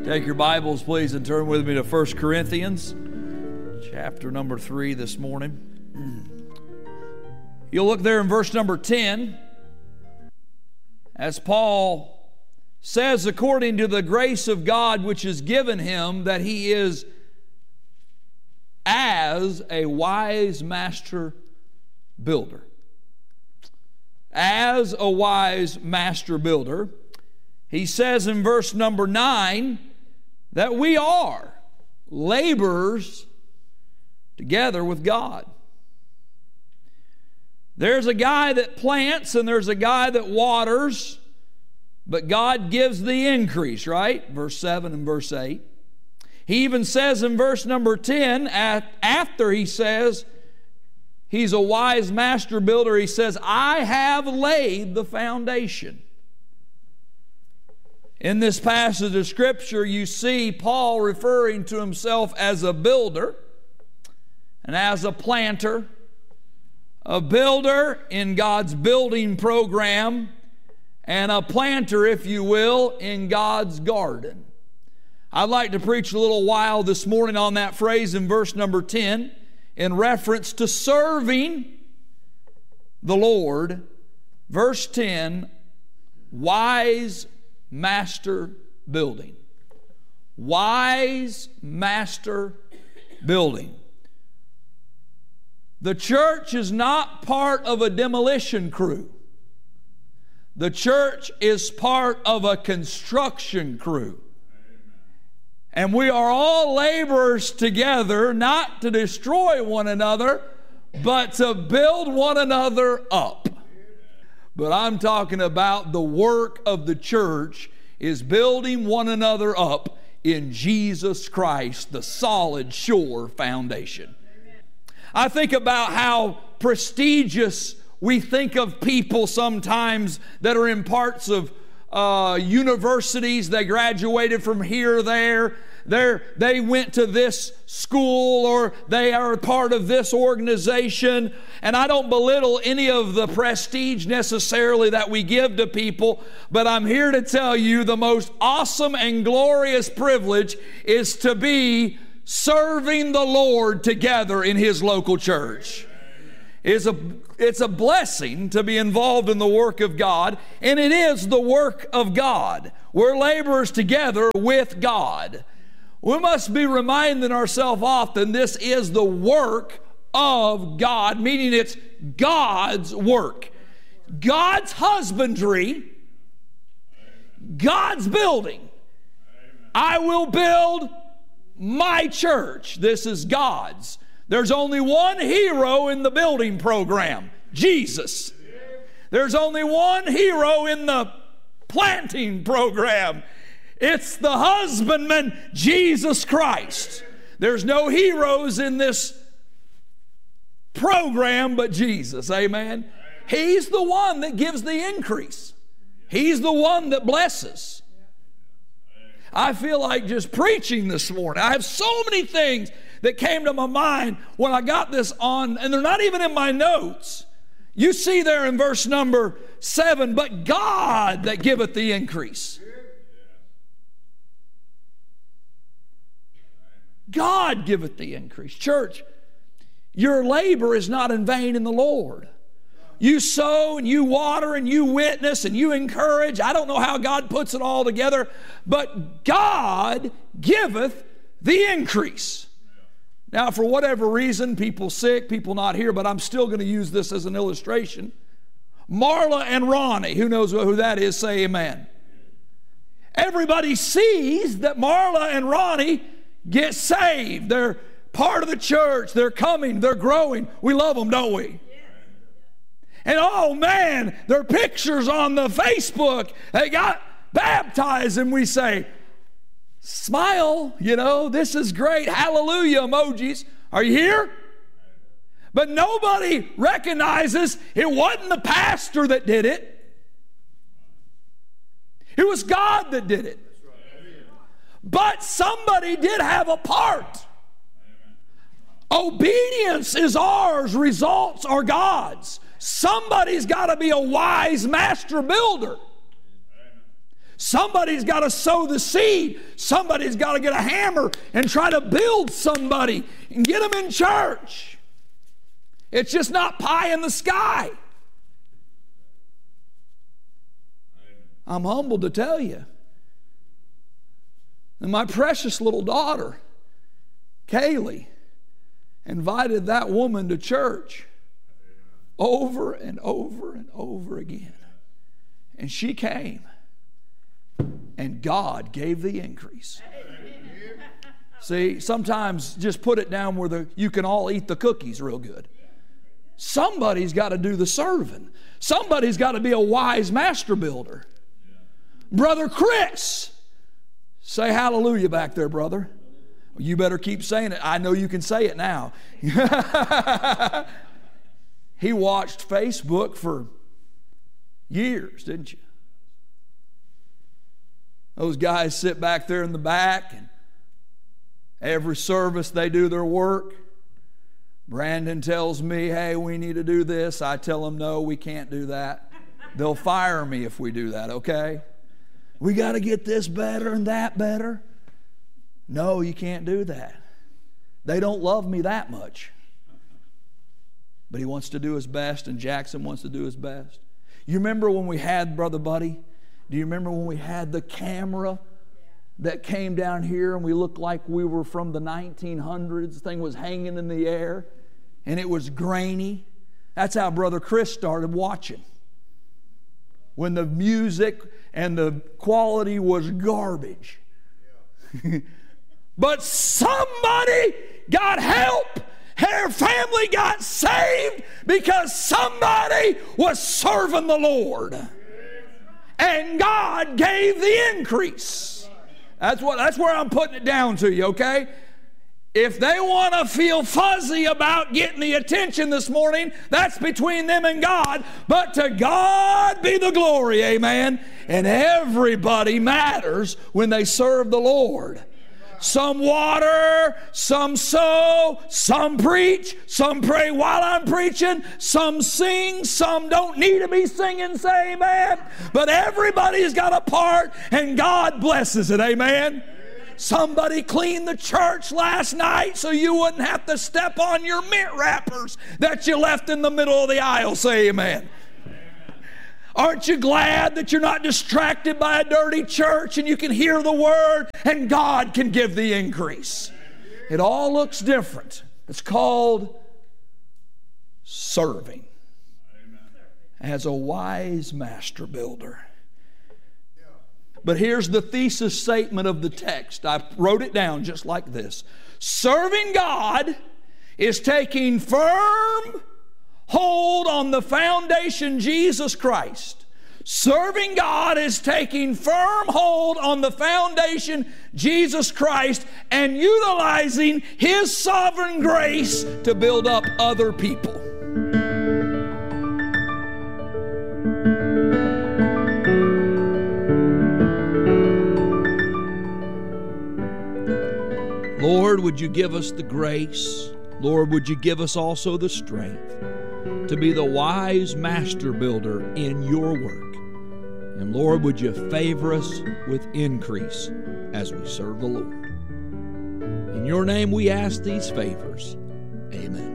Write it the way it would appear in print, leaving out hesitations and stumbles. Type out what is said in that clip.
Take your Bibles, please, and turn with me to 1 Corinthians, chapter number 3 this morning. You'll look there in verse number 10, as Paul says, according to the grace of God which is given him, that he is as a wise master builder. As a wise master builder. He says in verse number 9, that we are laborers together with God. There's a guy that plants and there's a guy that waters, but God gives the increase, right? Verse 7 and verse 8. He even says in verse number 10, after he says he's a wise master builder, he says, I have laid the foundation. In this passage of Scripture, you see Paul referring to himself as a builder and as a planter, a builder in God's building program, and a planter, if you will, in God's garden. I'd like to preach a little while this morning on that phrase in verse number 10 in reference to serving the Lord. Verse 10, wise master building. Wise master building. The church is not part of a demolition crew. The church is part of a construction crew. And we are all laborers together, not to destroy one another, but to build one another up. But I'm talking about the work of the church is building one another up in Jesus Christ, the solid, sure foundation. I think about how prestigious we think of people sometimes that are in parts of universities. They graduated from here or there. They went to this school, or they are part of this organization. And I don't belittle any of the prestige necessarily that we give to people, but I'm here to tell you the most awesome and glorious privilege is to be serving the Lord together in His local church. It's a blessing to be involved in the work of God, and it is the work of God. We're laborers together with God. We must be reminding ourselves often this is the work of God, meaning it's God's work. God's husbandry, God's building. I will build my church. This is God's. There's only one hero in the building program, Jesus. There's only one hero in the planting program. It's the husbandman, Jesus Christ. There's no heroes in this program but Jesus. Amen. He's the one that gives the increase. He's the one that blesses. I feel like just preaching this morning. I have so many things that came to my mind when I got this on, and they're not even in my notes. You see there in verse number 7, but God that giveth the increase. God giveth the increase. Church, your labor is not in vain in the Lord. You sow and you water and you witness and you encourage. I don't know how God puts it all together, but God giveth the increase. Now, for whatever reason, people sick, people not here, but I'm still going to use this as an illustration. Marla and Ronnie, who knows who that is, say amen. Everybody sees that Marla and Ronnie get saved. They're part of the church. They're coming. They're growing. We love them, don't we? And oh man, their pictures on the Facebook, they got baptized, and we say, smile, this is great, hallelujah emojis. Are you here? But nobody recognizes it wasn't the pastor that did it. It was God that did it. But somebody did have a part. Obedience is ours, results are God's. Somebody's got to be a wise master builder. Somebody's got to sow the seed. Somebody's got to get a hammer and try to build somebody and get them in church. It's just not pie in the sky. I'm humbled to tell you. And my precious little daughter, Kaylee, invited that woman to church over and over and over again. And she came. And God gave the increase. See, sometimes just put it down where you can all eat the cookies real good. Somebody's got to do the serving. Somebody's got to be a wise master builder. Brother Chris, say hallelujah back there, brother. You better keep saying it. I know you can say it now. He watched Facebook for years, didn't you? Those guys sit back there in the back, and every service they do their work. Brandon tells me, hey, we need to do this. I tell them, no, we can't do that. They'll fire me if we do that, okay? We got to get this better and that better. No, you can't do that. They don't love me that much. But he wants to do his best, and Jackson wants to do his best. You remember when we had Brother Buddy? Do you remember when we had the camera that came down here and we looked like we were from the 1900s? The thing was hanging in the air and it was grainy. That's how Brother Chris started watching. When the music and the quality was garbage. But somebody got help. Her family got saved because somebody was serving the Lord. And God gave the increase. That's where I'm putting it down to you, okay? If they want to feel fuzzy about getting the attention this morning, that's between them and God. But to God be the glory, amen? And everybody matters when they serve the Lord. Some water, some sow, some preach, some pray while I'm preaching, some sing, some don't need to be singing, say amen. But everybody's got a part and God blesses it, amen. Somebody cleaned the church last night so you wouldn't have to step on your mint wrappers that you left in the middle of the aisle, say amen. Aren't you glad that you're not distracted by a dirty church and you can hear the word and God can give the increase? It all looks different. It's called serving as a wise master builder. But here's the thesis statement of the text. I wrote it down just like this. Serving God is taking firm hold on the foundation, Jesus Christ. Serving God is taking firm hold on the foundation, Jesus Christ, and utilizing His sovereign grace to build up other people. Lord, would you give us the grace? Lord, would you give us also the strength to be the wise master builder in your work? And Lord, would you favor us with increase as we serve the Lord? In your name we ask these favors. Amen.